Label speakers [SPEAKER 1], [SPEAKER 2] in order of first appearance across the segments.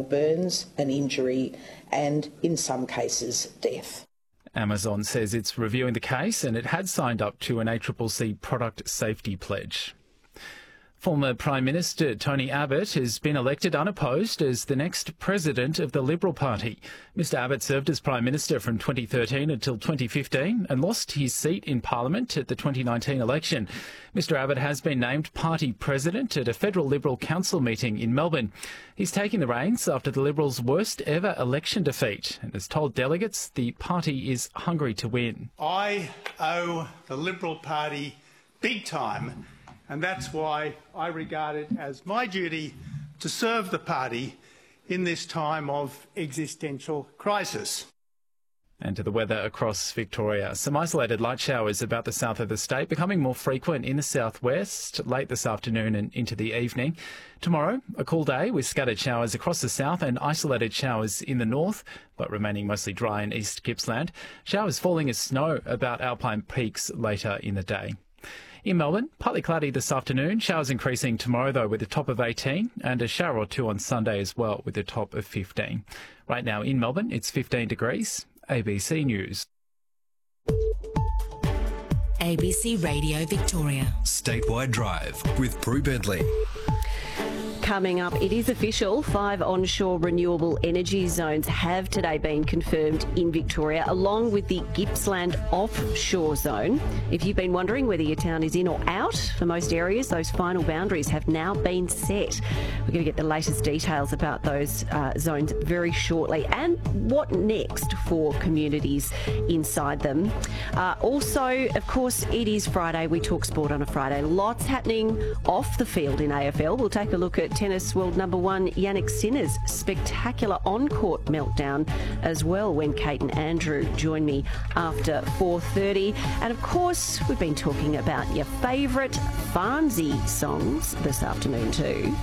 [SPEAKER 1] internal burns, an injury and, in some cases, death.
[SPEAKER 2] Amazon says it's reviewing the case and it had signed up to an ACCC product safety pledge. Former Prime Minister Tony Abbott has been elected unopposed as the next president of the Liberal Party. Mr Abbott served as Prime Minister from 2013 until 2015 and lost his seat in Parliament at the 2019 election. Mr Abbott has been named party president at a federal Liberal council meeting in Melbourne. He's taking the reins after the Liberals' worst ever election defeat and has told delegates the party is hungry to win.
[SPEAKER 3] I owe the Liberal Party big time. And that's why I regard it as my duty to serve the party in this time of existential crisis.
[SPEAKER 2] And to the weather across Victoria. Some isolated light showers about the south of the state, becoming more frequent in the southwest late this afternoon and into the evening. Tomorrow, a cool day with scattered showers across the south and isolated showers in the north, but remaining mostly dry in East Gippsland. Showers falling as snow about Alpine Peaks later in the day. In Melbourne, partly cloudy this afternoon, showers increasing tomorrow though with a top of 18 and a shower or two on Sunday as well with a top of 15. Right now in Melbourne, it's 15 degrees. ABC News.
[SPEAKER 4] ABC Radio Victoria.
[SPEAKER 5] Statewide Drive with Prue Bentley.
[SPEAKER 6] Coming up, it is official. 5 onshore renewable energy zones have today been confirmed in Victoria, along with the Gippsland offshore zone. If you've been wondering whether your town is in or out, for most areas, those final boundaries have now been set. We're going to get the latest details about those zones very shortly and what next for communities inside them. Also, of course, it is Friday. We talk sport on a Friday. Lots happening off the field in AFL. We'll take a look at tennis world number one Jannik Sinner's spectacular on-court meltdown as well when Kate and Andrew join me after 4:30. And of course, we've been talking about your favourite Farnsey songs this afternoon too.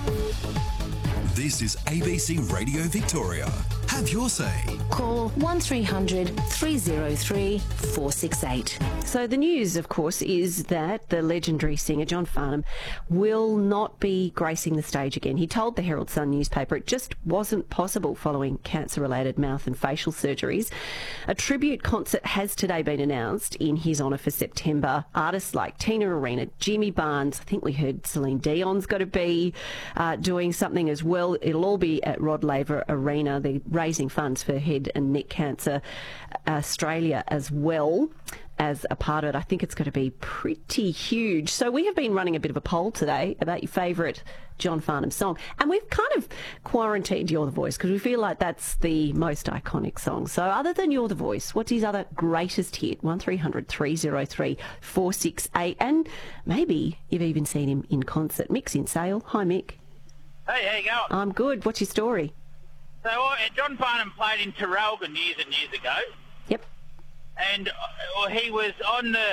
[SPEAKER 5] This is ABC Radio Victoria. Have your say.
[SPEAKER 4] Call 1300 303 468.
[SPEAKER 6] So the news, of course, is that the legendary singer John Farnham will not be gracing the stage again. He told the Herald Sun newspaper it just wasn't possible following cancer-related mouth and facial surgeries. A tribute concert has today been announced in his honour for September. Artists like Tina Arena, Jimmy Barnes, I think we heard Celine Dion's got to be doing something as well. It'll all be at Rod Laver Arena. They're raising funds for Head and Neck Cancer Australia as well as a part of it. I think it's going to be pretty huge. So we have been running a bit of a poll today about your favourite John Farnham song, and we've kind of quarantined You're the Voice because we feel like that's the most iconic song. So other than You're the Voice, what's his other greatest hit? 1300 303 468. And maybe you've even seen him in concert. Mick's in Sale. Hi, Mick.
[SPEAKER 7] Hey, how you going?
[SPEAKER 6] I'm good. What's your story?
[SPEAKER 7] So John Farnham played in Traralgon years and years ago.
[SPEAKER 6] Yep.
[SPEAKER 7] And he was on the...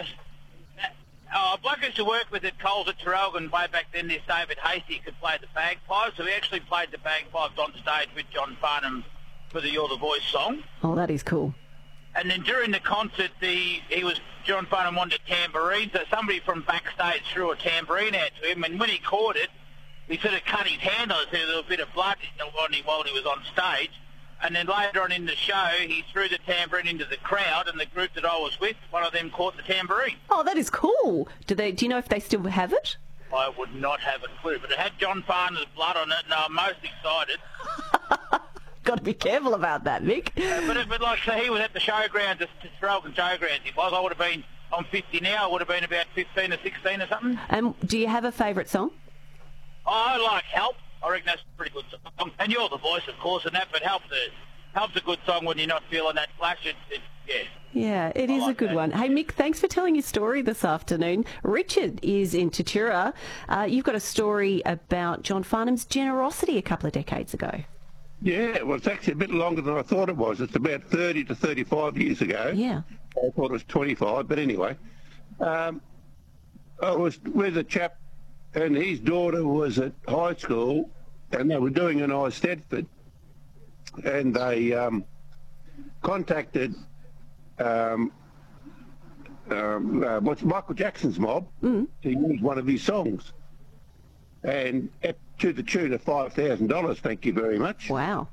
[SPEAKER 7] a bloke I used to work with at Coles at Traralgon way back then, this David Hasty, could play the bagpipes. So we actually played the bagpipes on stage with John Farnham for the You're the Voice song.
[SPEAKER 6] Oh, that is cool.
[SPEAKER 7] And then during the concert, John Farnham wanted a tambourine, so somebody from backstage threw a tambourine out to him, and when he caught it, he sort of cut his hand on it, so there was a little bit of blood on him while he was on stage. And then later on in the show, he threw the tambourine into the crowd, and the group that I was with, one of them caught the tambourine.
[SPEAKER 6] Oh, that is cool. Do you know if they still have it?
[SPEAKER 7] I would not have a clue, but it had John Farnham's blood on it, and I'm most excited.
[SPEAKER 6] Got to be careful about that, Mick.
[SPEAKER 7] But like so he was at the showgrounds, the Traralgon showgrounds. If I would have been, I'm 50 now, I would have been about 15 or 16 or something.
[SPEAKER 6] Do you have a favourite song?
[SPEAKER 7] I like Help. I reckon that's a pretty good song. And You're the Voice, of course, and that, but Help's a good song when you're not feeling that flash.
[SPEAKER 6] Yeah, it is a good one. Hey, Mick, thanks for telling your story this afternoon. Richard is in Tatura. You've got a story about John Farnham's generosity a couple of decades ago.
[SPEAKER 8] Yeah, well, it's actually a bit longer than I thought it was. It's about 30 to 35 years ago.
[SPEAKER 6] Yeah.
[SPEAKER 8] I thought it was 25, but anyway. I was with a chap, and his daughter was at high school, and they were doing an I Stedford, and they contacted what's Michael Jackson's Mob to use one of his songs, and to the tune of $5,000. Thank you very much.
[SPEAKER 6] Wow.